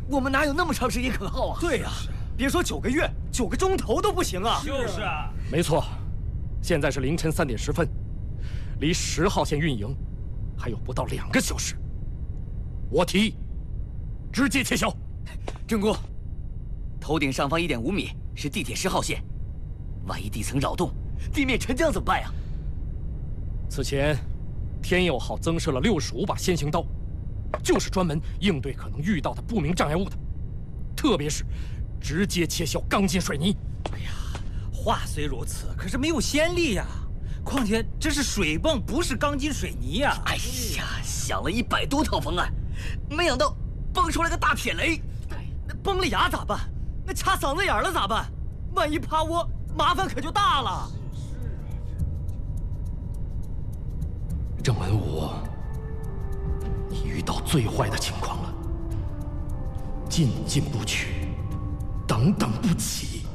我们哪有那么长时间可耗啊？ 对呀，别说9个月，9个钟头都不行啊！ 就是啊， 没错，现在是凌晨3点10分，离10号线运营还有不到2个小时。我提议直接撤销。 正姑，头顶上方1.5米是地铁10号线，万一地层扰动，地面沉降怎么办呀？ 此前，天佑号增设了65把先行刀，就是专门应对可能遇到的不明障碍物的，特别是直接切削钢筋水泥。 哎呀，话虽如此，可是没有先例呀。况且这是水泵，不是钢筋水泥呀。 哎呀，想了100多套方案，没想到蹦出来个大撇雷。 那崩了牙咋办？那插嗓子眼了咋办？万一趴窝，麻烦可就大了。 郑文武，你遇到最坏的情况了，进不去，等不起，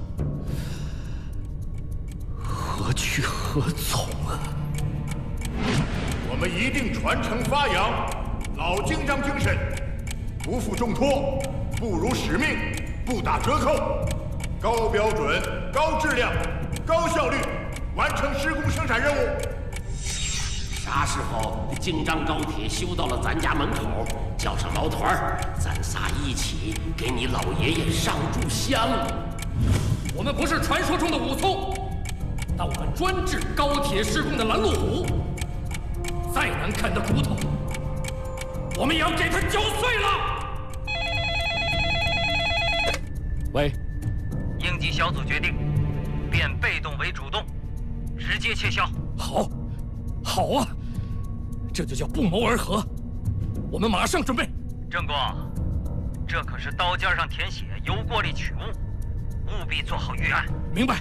何去何从啊？ 我们一定传承发扬老京章精神，不负重托，不辱使命，不打折扣，高标准、高质量、高效率完成施工生产任务。 啥时候京张高铁修到了咱家门口，叫上老团儿，咱仨一起给你老爷爷上炷香。 我们不是传说中的武松，但我们专治高铁施工的拦路虎。再难看的骨头，我们也要给他嚼碎了。喂， 应急小组决定，变被动为主动，直接撤销。 好啊，这就叫不谋而合。我们马上准备。 正公，这可是刀尖上舔血，油锅里取物，务必做好预案。 明白。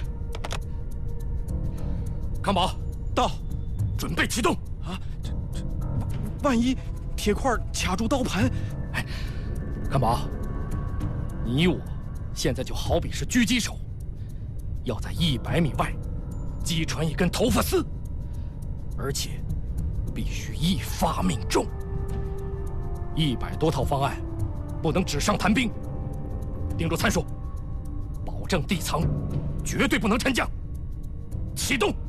康宝， 到， 准备启动。 啊，这万一铁块卡住刀盘， 哎，康宝，你我现在就好比是狙击手，要在100米外击穿一根头发丝，而且必须一发命中。100多套方案，不能纸上谈兵。盯住参数，保证地层绝对不能沉降。启动。